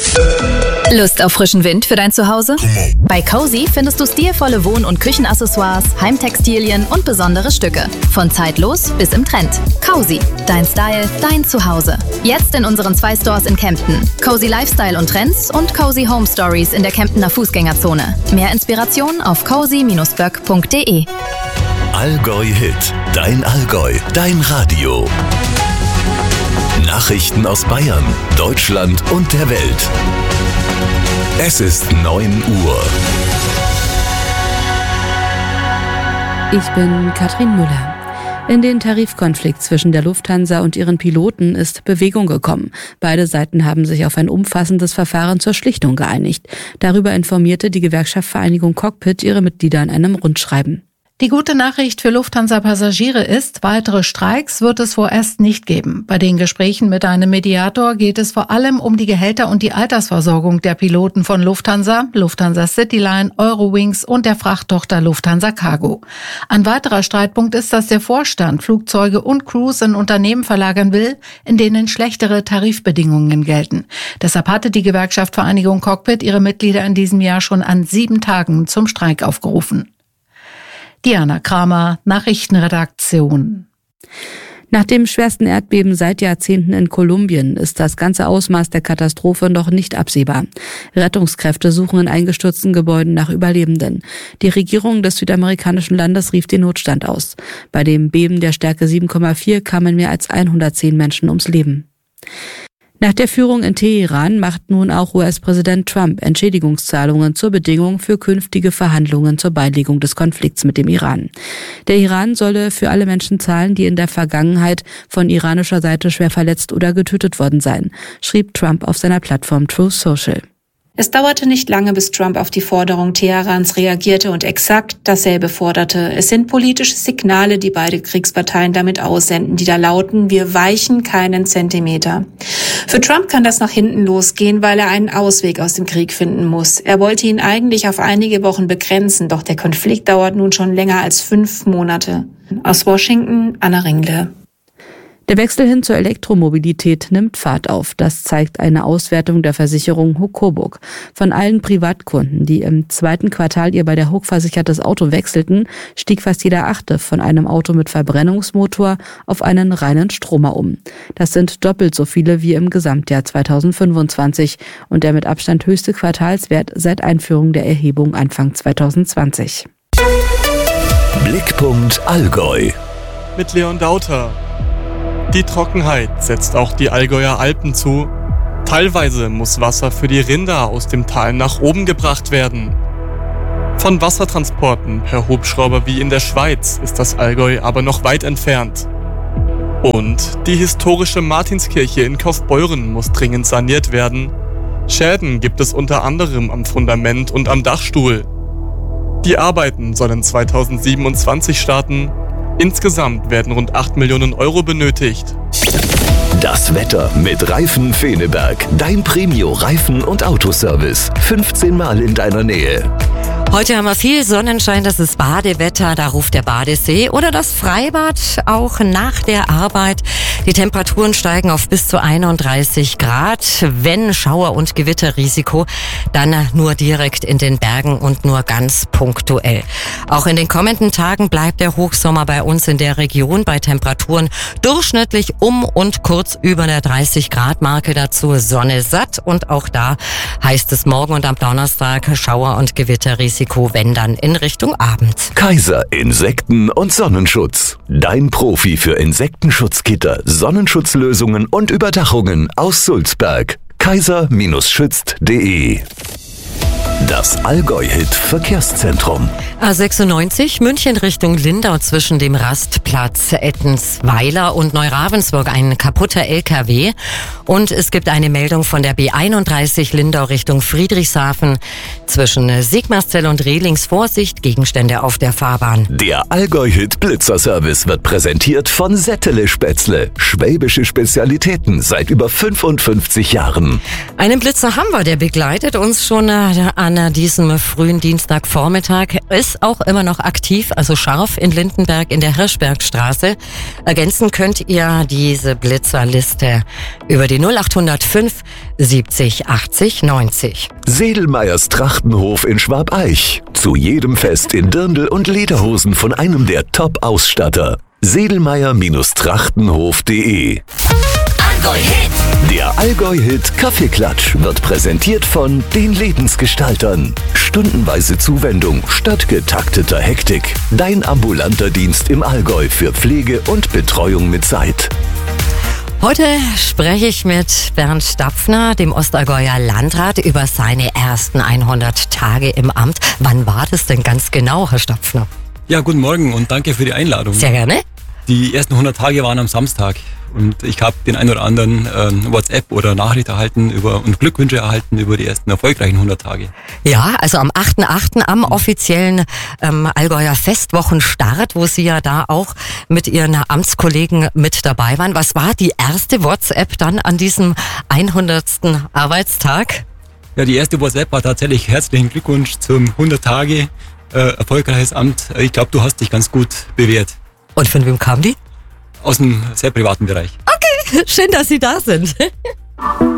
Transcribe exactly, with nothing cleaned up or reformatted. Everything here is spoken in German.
Lust auf frischen Wind für dein Zuhause? Bei Cozy findest du stilvolle Wohn- und Küchenaccessoires, Heimtextilien und besondere Stücke. Von zeitlos bis im Trend. Cozy, dein Style, dein Zuhause. Jetzt in unseren zwei Stores in Kempten. Cozy Lifestyle und Trends und Cozy Home Stories in der Kemptener Fußgängerzone. Mehr Inspiration auf cozy Bindestrich böck Punkt de. Allgäu Hit, dein Allgäu, dein Radio. Nachrichten aus Bayern, Deutschland und der Welt. Es ist neun Uhr. Ich bin Katrin Müller. In den Tarifkonflikt zwischen der Lufthansa und ihren Piloten ist Bewegung gekommen. Beide Seiten haben sich auf ein umfassendes Verfahren zur Schlichtung geeinigt. Darüber informierte die Gewerkschaftsvereinigung Cockpit ihre Mitglieder in einem Rundschreiben. Die gute Nachricht für Lufthansa-Passagiere ist, weitere Streiks wird es vorerst nicht geben. Bei den Gesprächen mit einem Mediator geht es vor allem um die Gehälter und die Altersversorgung der Piloten von Lufthansa, Lufthansa Cityline, Eurowings und der Frachttochter Lufthansa Cargo. Ein weiterer Streitpunkt ist, dass der Vorstand Flugzeuge und Crews in Unternehmen verlagern will, in denen schlechtere Tarifbedingungen gelten. Deshalb hatte die Gewerkschaftsvereinigung Cockpit ihre Mitglieder in diesem Jahr schon an sieben Tagen zum Streik aufgerufen. Diana Kramer, Nachrichtenredaktion. Nach dem schwersten Erdbeben seit Jahrzehnten in Kolumbien ist das ganze Ausmaß der Katastrophe noch nicht absehbar. Rettungskräfte suchen in eingestürzten Gebäuden nach Überlebenden. Die Regierung des südamerikanischen Landes rief den Notstand aus. Bei dem Beben der Stärke sieben Komma vier kamen mehr als hundertzehn Menschen ums Leben. Nach der Führung in Teheran macht nun auch U S-Präsident Trump Entschädigungszahlungen zur Bedingung für künftige Verhandlungen zur Beilegung des Konflikts mit dem Iran. Der Iran solle für alle Menschen zahlen, die in der Vergangenheit von iranischer Seite schwer verletzt oder getötet worden seien, schrieb Trump auf seiner Plattform Truth Social. Es dauerte nicht lange, bis Trump auf die Forderung Teherans reagierte und exakt dasselbe forderte. Es sind politische Signale, die beide Kriegsparteien damit aussenden, die da lauten, wir weichen keinen Zentimeter. Für Trump kann das nach hinten losgehen, weil er einen Ausweg aus dem Krieg finden muss. Er wollte ihn eigentlich auf einige Wochen begrenzen, doch der Konflikt dauert nun schon länger als fünf Monate. Aus Washington, Anna Ringle. Der Wechsel hin zur Elektromobilität nimmt Fahrt auf. Das zeigt eine Auswertung der Versicherung H U K Coburg. Von allen Privatkunden, die im zweiten Quartal ihr bei der H U K versichertes Auto wechselten, stieg fast jeder Achte von einem Auto mit Verbrennungsmotor auf einen reinen Stromer um. Das sind doppelt so viele wie im Gesamtjahr zweitausendfünfundzwanzig und der mit Abstand höchste Quartalswert seit Einführung der Erhebung Anfang zweitausendzwanzig. Blickpunkt Allgäu. Mit Leon Dauter. Die Trockenheit setzt auch die Allgäuer Alpen zu. Teilweise muss Wasser für die Rinder aus dem Tal nach oben gebracht werden. Von Wassertransporten per Hubschrauber wie in der Schweiz ist das Allgäu aber noch weit entfernt. Und die historische Martinskirche in Kaufbeuren muss dringend saniert werden. Schäden gibt es unter anderem am Fundament und am Dachstuhl. Die Arbeiten sollen zweitausendsiebenundzwanzig starten. Insgesamt werden rund acht Millionen Euro benötigt. Das Wetter mit Reifen Feneberg. Dein Premio-Reifen- und Autoservice. fünfzehn Mal in deiner Nähe. Heute haben wir viel Sonnenschein, das ist Badewetter, da ruft der Badesee oder das Freibad auch nach der Arbeit. Die Temperaturen steigen auf bis zu einunddreißig Grad. Wenn Schauer- und Gewitterrisiko, dann nur direkt in den Bergen und nur ganz punktuell. Auch in den kommenden Tagen bleibt der Hochsommer bei uns in der Region bei Temperaturen durchschnittlich um und kurz über der dreißig Grad Marke, dazu Sonne satt und auch da heißt es morgen und am Donnerstag Schauer- und Gewitterrisiko. Wenn dann in Richtung Abend. Kaiser Insekten- und Sonnenschutz. Dein Profi für Insektenschutzgitter, Sonnenschutzlösungen und Überdachungen aus Sulzberg. kaiser Schützt punkt de. Das Allgäu-Hit-Verkehrszentrum. A sechsundneunzig, München Richtung Lindau zwischen dem Rastplatz Ettensweiler und Neuravensburg ein kaputter L K W. Und es gibt eine Meldung von der B einunddreißig Lindau Richtung Friedrichshafen zwischen Sigmarszell und Rehlings. Vorsicht, Gegenstände auf der Fahrbahn. Der Allgäu-Hit-Blitzer-Service wird präsentiert von Settele Spätzle. Schwäbische Spezialitäten seit über fünfundfünfzig Jahren. Einen Blitzer haben wir, der begleitet uns schon an an diesem frühen Dienstagvormittag. Ist auch immer noch aktiv, also scharf in Lindenberg in der Hirschbergstraße. Ergänzen könnt ihr diese Blitzerliste über die null acht null fünf siebzig achtzig neunzig. Sedelmeyers Trachtenhof in Schwabeich. Zu jedem Fest in Dirndl und Lederhosen von einem der Top-Ausstatter. Sedelmeyer-Trachtenhof punkt de. Allgäu-Hit. Der Allgäu-Hit Kaffeeklatsch wird präsentiert von den Lebensgestaltern. Stundenweise Zuwendung statt getakteter Hektik. Dein ambulanter Dienst im Allgäu für Pflege und Betreuung mit Zeit. Heute spreche ich mit Bernd Stapfner, dem Ostallgäuer Landrat, über seine ersten hundert Tage im Amt. Wann war das denn ganz genau, Herr Stapfner? Ja, guten Morgen und danke für die Einladung. Sehr gerne. Die ersten hundert Tage waren am Samstag und ich habe den ein oder anderen ähm, WhatsApp oder Nachricht erhalten über, und Glückwünsche erhalten über die ersten erfolgreichen hundert Tage. Ja, also am achten achten am offiziellen ähm, Allgäuer Festwochenstart, wo Sie ja da auch mit Ihren Amtskollegen mit dabei waren. Was war die erste WhatsApp dann an diesem hundertsten Arbeitstag? Ja, die erste WhatsApp war tatsächlich herzlichen Glückwunsch zum hundert Tage äh, erfolgreiches Amt. Ich glaube, du hast dich ganz gut bewährt. Und von wem kam die? Aus einem sehr privaten Bereich. Okay, schön, dass Sie da sind.